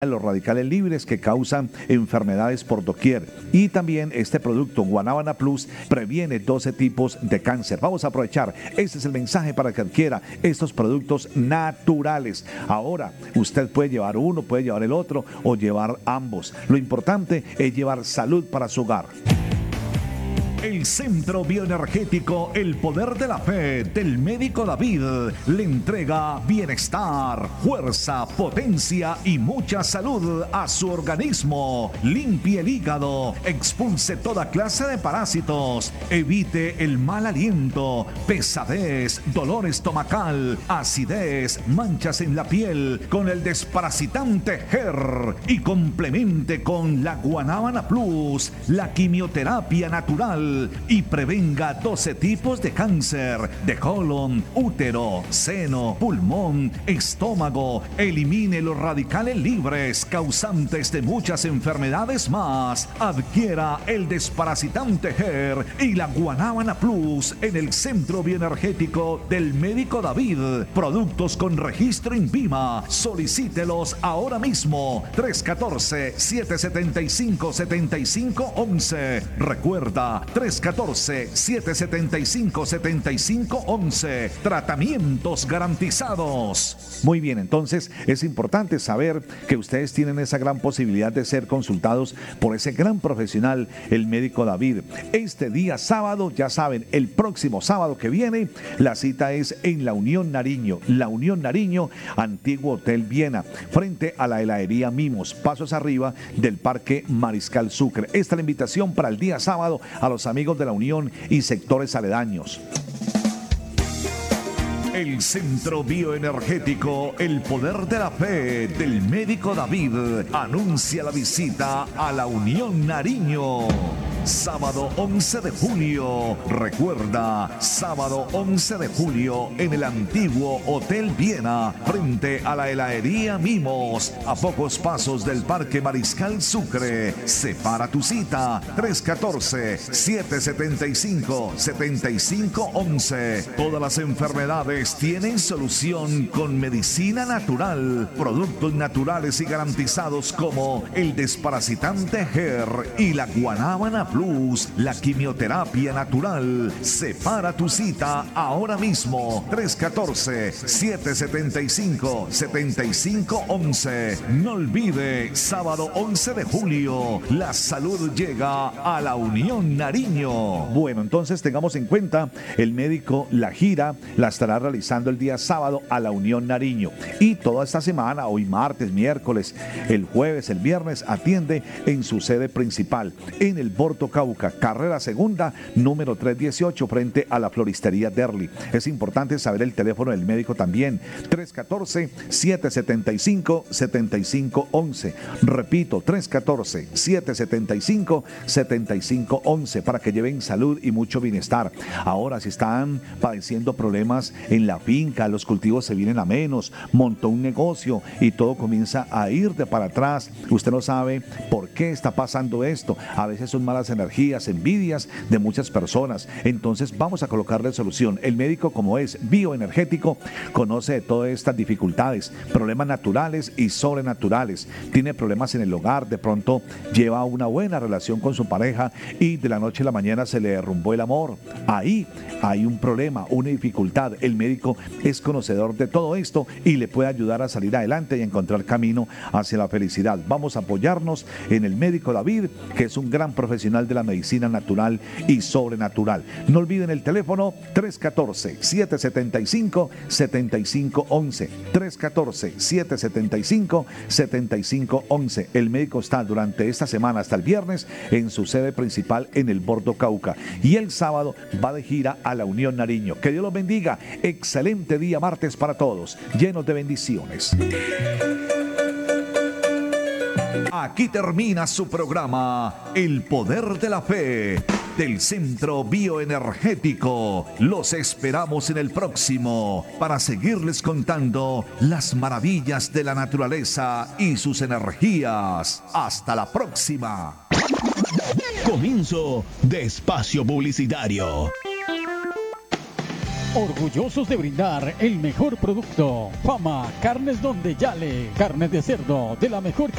los radicales libres que causan enfermedades por doquier. Y también este producto Guanábana Plus previene 12 tipos de cáncer. Vamos a aprovechar, este es el mensaje para que adquiera estos productos naturales. Ahora, usted puede llevar uno, puede llevar el otro o llevar ambos. Lo importante es llevar salud para su hogar. El Centro Bioenergético El Poder de la Fe del Médico David le entrega bienestar, fuerza, potencia y mucha salud a su organismo. Limpie el hígado, expulse toda clase de parásitos, evite el mal aliento, pesadez, dolor estomacal, acidez, manchas en la piel con el desparasitante GER y complemente con la Guanábana Plus, la quimioterapia natural y prevenga 12 tipos de cáncer de colon, útero, seno, pulmón, estómago. Elimine los radicales libres causantes de muchas enfermedades más. Adquiera el desparasitante GER y la Guanábana Plus en el Centro Bioenergético del Médico David. Productos con registro INVIMA. Solicítelos ahora mismo. 314-775-7511. Recuerda, 314-775-7511. Tratamientos garantizados. Muy bien, entonces es importante saber que ustedes tienen esa gran posibilidad de ser consultados por ese gran profesional, el médico David. Este día sábado, ya saben, el próximo sábado que viene, la cita es en La Unión Nariño. La Unión Nariño, antiguo Hotel Viena, frente a la heladería Mimos, pasos arriba del Parque Mariscal Sucre. Esta es la invitación para el día sábado a los amigos de La Unión y sectores aledaños. El Centro Bioenergético El Poder de la Fe del Médico David anuncia la visita a La Unión Nariño. Sábado 11 de julio, recuerda, sábado 11 de julio en el antiguo Hotel Viena, frente a la heladería Mimos, a pocos pasos del Parque Mariscal Sucre. Separa tu cita, 314-775-7511. Todas las enfermedades tienen solución con medicina natural, productos naturales y garantizados como el desparasitante GER y la Guanábana Plus, la quimioterapia natural. Separa tu cita ahora mismo. 314-775-7511. No olvide, sábado 11 de julio, la salud llega a La Unión Nariño. Bueno, entonces tengamos en cuenta, el médico la gira la estará realizando el día sábado a La Unión Nariño. Y toda esta semana, hoy martes, miércoles, el jueves, el viernes, atiende en su sede principal, en el Bordo Cauca, carrera segunda, número 318, frente a la floristería Derli. Es importante saber el teléfono del médico también, 314-775-7511. Repito, 314-775-7511, para que lleven salud y mucho bienestar. Ahora, si están padeciendo problemas en la finca, los cultivos se vienen a menos, montó un negocio y todo comienza a ir de para atrás, usted no sabe por qué está pasando esto. A veces son malas energías, envidias de muchas personas. Entonces vamos a colocarle solución. El médico, como es bioenergético, conoce de todas estas dificultades, problemas naturales y sobrenaturales. Tiene problemas en el hogar, de pronto lleva una buena relación con su pareja y de la noche a la mañana se le derrumbó el amor. Ahí hay un problema, una dificultad. El médico es conocedor de todo esto y le puede ayudar a salir adelante y a encontrar camino hacia la felicidad. Vamos a apoyarnos en el médico David, que es un gran profesional de la medicina natural y sobrenatural. No olviden el teléfono 314-775-7511. 314-775-7511. El médico está durante esta semana hasta el viernes en su sede principal en el Bordo Cauca y el sábado va de gira a La Unión Nariño. Que Dios los bendiga. Excelente día martes para todos, llenos de bendiciones. Aquí termina su programa El Poder de la Fe del Centro Bioenergético. Los esperamos en el próximo para seguirles contando las maravillas de la naturaleza y sus energías. Hasta la próxima. Comienzo de espacio publicitario. Orgullosos de brindar el mejor producto. Fama Carnes Donde Yale. Carnes de cerdo de la mejor calidad.